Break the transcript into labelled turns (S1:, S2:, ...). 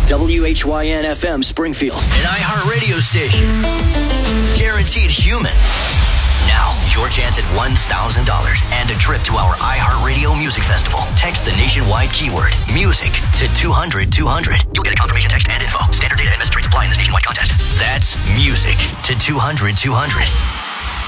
S1: WHYN-FM Springfield.
S2: An iHeart radio station. Guaranteed human. Now, your chance at $1,000 and a trip to our iHeartRadio Music Festival. Text the nationwide keyword, music, to 200-200. You'll get a confirmation text and info. Standard data and message rates apply in this nationwide contest. That's music to 200-200.